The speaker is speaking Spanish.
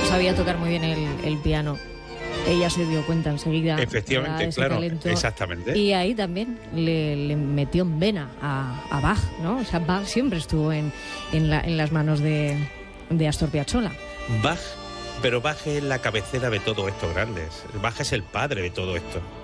sabía tocar muy bien el piano. Ella se dio cuenta enseguida. Efectivamente, claro, talento, exactamente. Y ahí también le metió en vena a Bach, ¿no? O sea, Bach siempre estuvo en las manos de Astor Piazzolla. Bach, pero Bach es la cabecera de todos estos grandes. Bach es el padre de todo esto.